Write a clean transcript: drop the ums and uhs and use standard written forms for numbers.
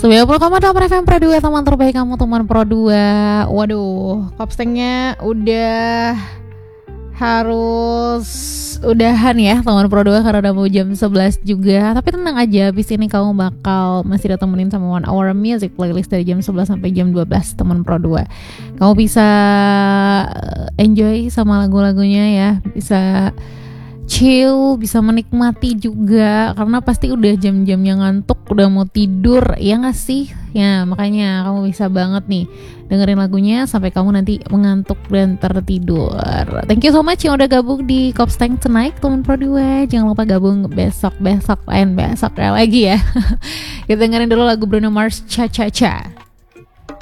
90,8 FM Pro 2, teman terbaik kamu, teman Pro 2. Waduh, kopstengnya udah harus udahan ya teman Pro 2 karena udah mau jam 11 juga. Tapi tenang aja, abis ini kamu bakal masih ditemenin sama One Hour Music Playlist dari jam 11 sampai jam 12 teman Pro 2. Kamu bisa enjoy sama lagu-lagunya ya, bisa chill, bisa menikmati juga karena pasti udah jam-jamnya ngantuk, udah mau tidur, ya gak sih? Ya makanya kamu bisa banget nih dengerin lagunya sampai kamu nanti mengantuk dan tertidur. Thank you so much yang udah gabung di Kopsteng Tonight teman Pro 2. Jangan lupa gabung besok lagi ya. Kita dengerin dulu lagu Bruno Mars, Cha Cha Cha.